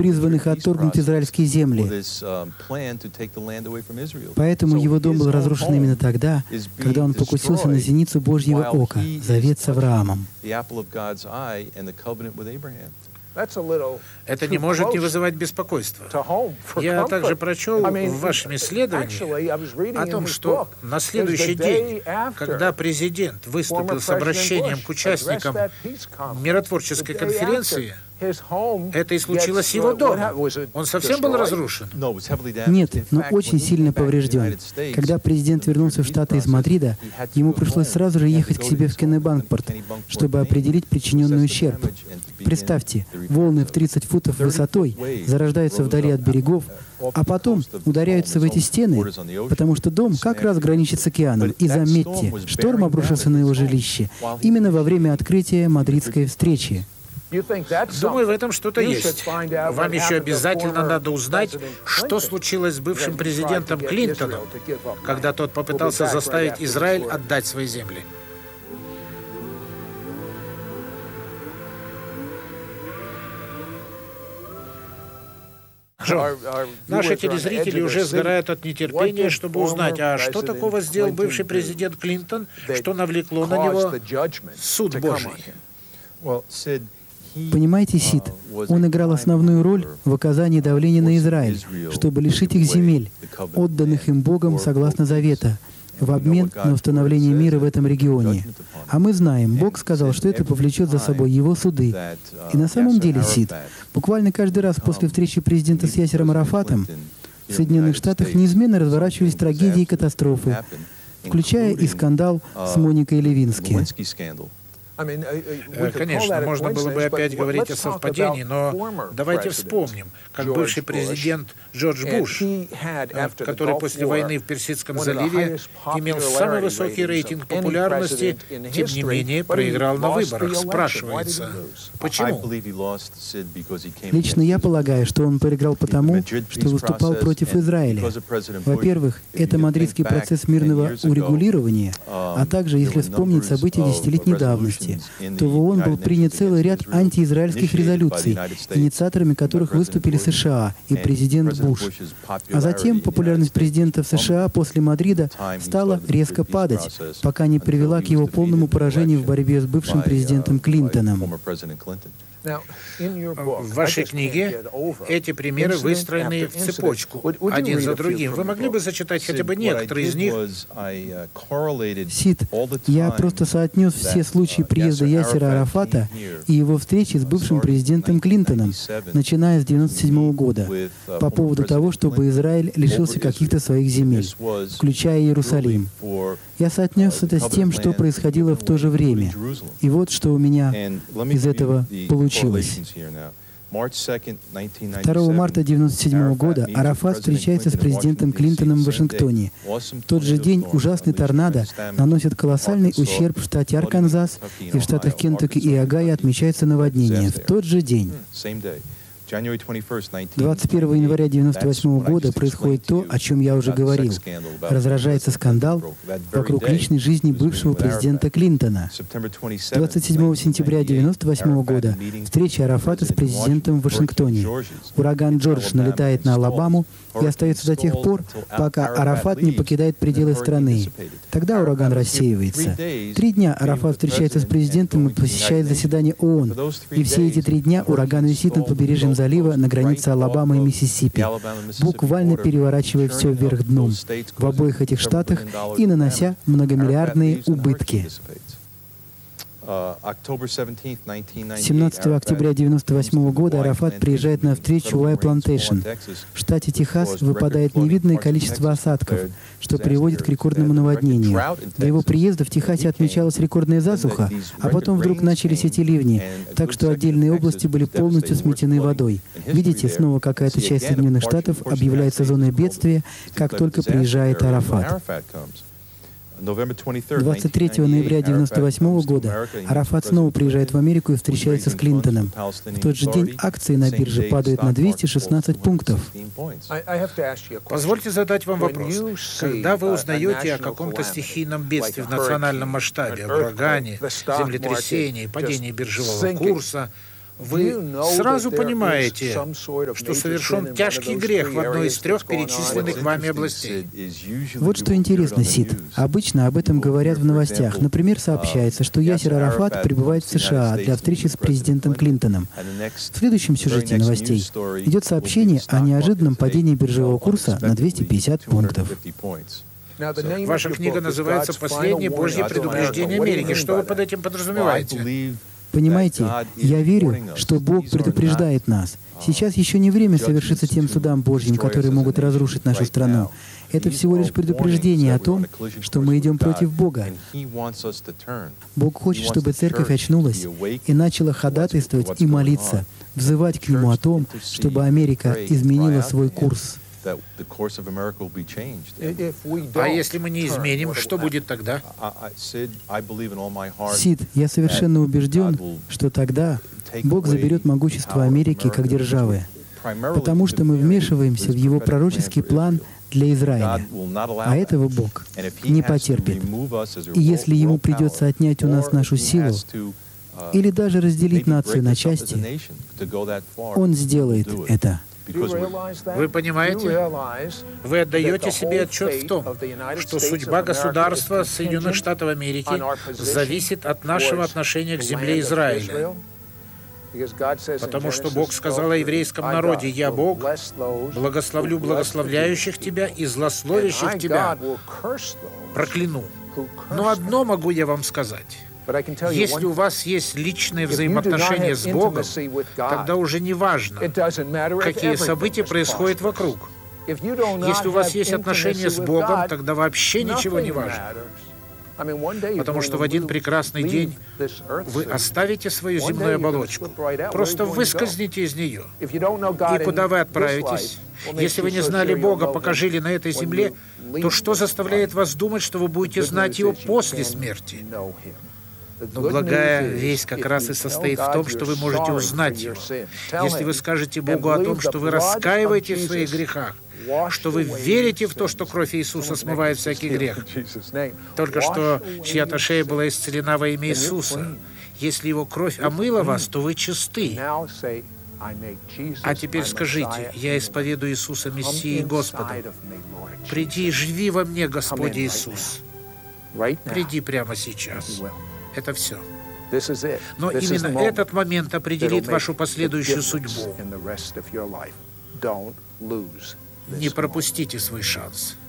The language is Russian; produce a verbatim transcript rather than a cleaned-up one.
призванных отторгнуть израильские земли. Поэтому его дом был разрушен именно тогда, когда он покусился на зеницу Божьего ока, завет с Авраамом. Это не может не вызывать беспокойства. Я также прочел в вашем исследовании о том, что на следующий день, когда президент выступил с обращением к участникам миротворческой конференции, это и случилось в его доме. Он совсем был разрушен? Нет, но очень сильно поврежден. Когда президент вернулся в Штаты из Мадрида, ему пришлось сразу же ехать к себе в Кеннебанкпорт, чтобы определить причиненный ущерб. Представьте, волны в тридцать футов высотой зарождаются вдали от берегов, а потом ударяются в эти стены, потому что дом как раз граничит с океаном. И заметьте, шторм обрушился на его жилище именно во время открытия мадридской встречи. Думаю, в этом что-то есть. Вам еще обязательно надо узнать, что случилось с бывшим президентом Клинтоном, когда тот попытался заставить Израиль отдать свои земли. Джон, наши телезрители уже сгорают от нетерпения, чтобы узнать, а что такого сделал бывший президент Клинтон, что навлекло на него суд Божий. Понимаете, Сид, он играл основную роль в оказании давления на Израиль, чтобы лишить их земель, отданных им Богом согласно Завета, в обмен на установление мира в этом регионе. А мы знаем, Бог сказал, что это повлечет за собой его суды. И на самом деле, Сид, буквально каждый раз после встречи президента с Ясером Арафатом в Соединенных Штатах неизменно разворачивались трагедии и катастрофы, включая и скандал с Моникой Левински. Конечно, можно было бы опять говорить о совпадении, но давайте вспомним, как бывший президент Джордж Буш, который после войны в Персидском заливе имел самый высокий рейтинг популярности, тем не менее проиграл на выборах. Спрашивается, почему? Лично я полагаю, что он проиграл потому, что выступал против Израиля. Во-первых, это мадридский процесс мирного урегулирования, а также, если вспомнить события десятилетней давности, то в ООН был принят целый ряд антиизраильских резолюций, инициаторами которых выступили США и президент Буш. А затем популярность президента в США после Мадрида стала резко падать, пока не привела к его полному поражению в борьбе с бывшим президентом Клинтоном. В вашей книге эти примеры выстроены в цепочку, один за другим. Вы могли бы зачитать хотя бы некоторые из них? Сид, я просто соотнес все случаи приезда Ясера Арафата и его встречи с бывшим президентом Клинтоном, начиная с девяносто седьмого года, по поводу того, чтобы Израиль лишился каких-то своих земель, включая Иерусалим. Я соотнес это с тем, что происходило в то же время. И вот что у меня из этого получилось. второго марта девяносто седьмого года Арафат встречается с президентом Клинтоном в Вашингтоне. В тот же день ужасный торнадо наносит колоссальный ущерб в штате Арканзас, и в штатах Кентукки и Огайо отмечается наводнение. В тот же день. двадцать первого января девяносто восьмого года происходит то, о чем я уже говорил. Разражается скандал вокруг личной жизни бывшего президента Клинтона. двадцать седьмого сентября девяносто восьмого года встреча Арафата с президентом в Вашингтоне. Ураган Джордж налетает на Алабаму и остается до тех пор, пока Арафат не покидает пределы страны. Тогда ураган рассеивается. Три дня Арафат встречается с президентом и посещает заседание ООН. И все эти три дня ураган висит над побережьем залива на границе Алабамы и Миссисипи, буквально переворачивая все вверх дном в обоих этих штатах и нанося многомиллиардные убытки. семнадцатого октября девяносто восьмого года Арафат приезжает на встречу Уай Плантейшн. В штате Техас выпадает невиданное количество осадков, что приводит к рекордному наводнению. До его приезда в Техасе отмечалась рекордная засуха, а потом вдруг начались эти ливни, так что отдельные области были полностью сметены водой. Видите, снова какая-то часть Соединенных Штатов объявляется зоной бедствия, как только приезжает Арафат. двадцать третьего ноября девяносто восьмого года Арафат снова приезжает в Америку и встречается с Клинтоном. В тот же день акции на бирже падают на двести шестнадцать пунктов. Позвольте задать вам вопрос. Когда вы узнаете о каком-то стихийном бедствии в национальном масштабе, о урагане, землетрясении, падении биржевого курса, вы сразу понимаете, что совершен тяжкий грех в одной из трех перечисленных вами областей. Вот что интересно, Сид. Обычно об этом говорят в новостях. Например, сообщается, что Ясер Арафат прибывает в США для встречи с президентом Клинтоном. В следующем сюжете новостей идет сообщение о неожиданном падении биржевого курса на двести пятьдесят пунктов. Ваша книга называется «Последнее Божье предупреждение Америки». Что вы под этим подразумеваете? Понимаете, я верю, что Бог предупреждает нас. Сейчас еще не время совершиться тем судам Божьим, которые могут разрушить нашу страну. Это всего лишь предупреждение о том, что мы идем против Бога. Бог хочет, чтобы церковь очнулась и начала ходатайствовать и молиться, взывать к Нему о том, чтобы Америка изменила свой курс. А если мы не изменим, что будет тогда? Сид, я совершенно убежден, что тогда Бог заберет могущество Америки как державы, потому что мы вмешиваемся в Его пророческий план для Израиля, а этого Бог не потерпит. И если Ему придется отнять у нас нашу силу, или даже разделить нацию на части, Он сделает это. Вы понимаете? Вы отдаете себе отчет в том, что судьба государства Соединенных Штатов Америки зависит от нашего отношения к земле Израиля. Потому что Бог сказал о еврейском народе: «Я Бог, благословлю благословляющих тебя и злословящих тебя прокляну». Но одно могу я вам сказать. Если у вас есть личные взаимоотношения с Богом, тогда уже не важно, какие события происходят вокруг. Если у вас есть отношения с Богом, тогда вообще ничего не важно. Потому что в один прекрасный день вы оставите свою земную оболочку. Просто выскользните из нее. И куда вы отправитесь? Если вы не знали Бога, пока жили на этой земле, то что заставляет вас думать, что вы будете знать Его после смерти? Но благая весть как раз и состоит в том, что вы можете узнать Его. Если вы скажете Богу о том, что вы раскаиваетесь в своих грехах, что вы верите в то, что кровь Иисуса смывает всякий грех. Только что чья-то шея была исцелена во имя Иисуса. Если Его кровь омыла вас, то вы чисты. А теперь скажите: «Я исповедую Иисуса Мессией Господом. Приди и живи во мне, Господь Иисус». Приди прямо сейчас. Это все. Но именно этот момент определит вашу последующую судьбу. Не пропустите свой шанс.